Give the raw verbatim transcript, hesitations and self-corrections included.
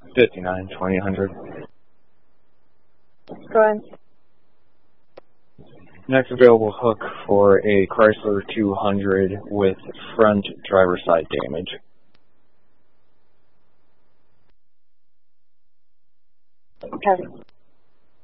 fifty-nine twenty hundred. Go ahead. Next available hook for a Chrysler two hundred with front driver's side damage. Okay.